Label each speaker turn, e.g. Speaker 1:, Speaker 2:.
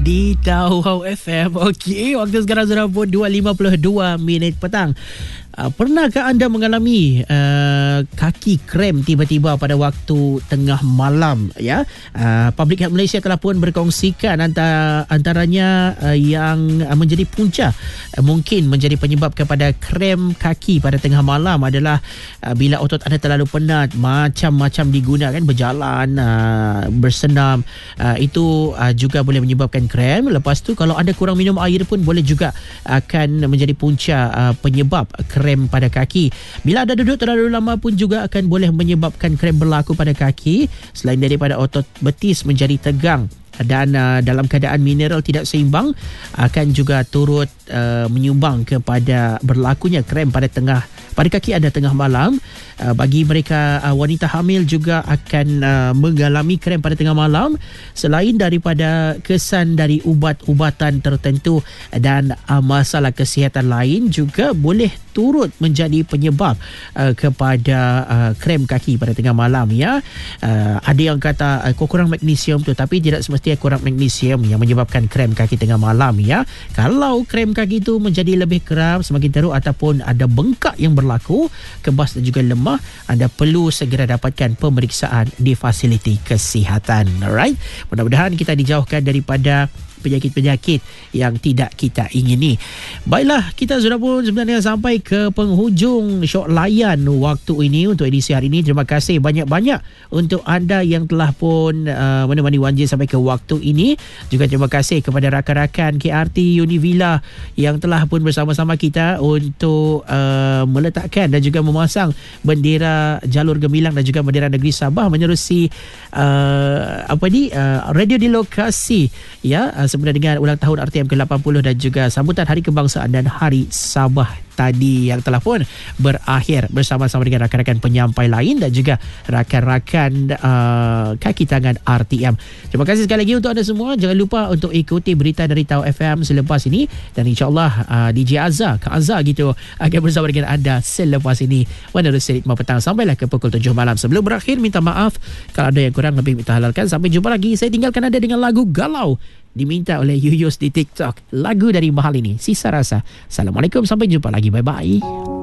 Speaker 1: Di Tauhau FM. Okey, waktu sekarang sudah pun 2.52 minit petang. Pernahkah anda mengalami kaki krem tiba-tiba pada waktu tengah malam, ya? Public Health Malaysia telah pun berkongsikan antaranya yang menjadi punca mungkin menjadi penyebab kepada krem kaki pada tengah malam adalah bila otot anda terlalu penat, macam-macam digunakan, berjalan, bersenam, itu juga boleh menyebabkan krem. Lepas tu kalau anda kurang minum air pun boleh juga akan menjadi punca penyebab krem pada kaki. Bila anda duduk terlalu lama pun juga akan boleh menyebabkan krem berlaku pada kaki. Selain daripada otot betis menjadi tegang dan dalam keadaan mineral tidak seimbang, akan juga turut menyumbang kepada berlakunya krem pada kaki anda tengah malam. Bagi mereka wanita hamil juga akan mengalami krem pada tengah malam. Selain daripada kesan dari ubat-ubatan tertentu dan masalah kesihatan lain juga boleh turut menjadi penyebab kepada krem kaki pada tengah malam, ya. Ada yang kata kurang magnesium tu, tapi tidak semestinya kurang magnesium yang menyebabkan krem kaki tengah malam, ya. Kalau krem kaki itu menjadi lebih keram, semakin teruk ataupun ada bengkak yang berlaku, kebas dan juga lemah, anda perlu segera dapatkan pemeriksaan di fasiliti kesihatan. Alright, mudah-mudahan kita dijauhkan daripada penyakit-penyakit yang tidak kita ingini. Baiklah, kita sudah pun sebenarnya sampai ke penghujung syok layan waktu ini untuk edisi hari ini. Terima kasih banyak-banyak untuk anda yang telah pun menemani Wan J sampai ke waktu ini. Juga terima kasih kepada rakan-rakan KRT Univilla yang telah pun bersama-sama kita untuk meletakkan dan juga memasang bendera Jalur Gemilang dan juga bendera Negeri Sabah menerusi radio di lokasi, ya, sebenarnya dengan ulang tahun RTM ke-80 dan juga sambutan Hari Kebangsaan dan Hari Sabah tadi yang telah pun berakhir bersama-sama dengan rakan-rakan penyampai lain dan juga rakan-rakan kaki tangan RTM. Terima kasih sekali lagi untuk anda semua. Jangan lupa untuk ikuti berita dari Tau FM selepas ini, dan insyaAllah DJ Azhar, Kak Azhar gitu, akan bersama dengan anda selepas ini menerusi ritme petang sampailah ke pukul 7 malam. Sebelum berakhir, minta maaf kalau ada yang kurang lebih minta halalkan. Sampai jumpa lagi. Saya tinggalkan anda dengan lagu Galau diminta oleh Yuyus di TikTok. Lagu dari Mahal ini, Sisa Rasa. Assalamualaikum, sampai jumpa lagi. Bye-bye.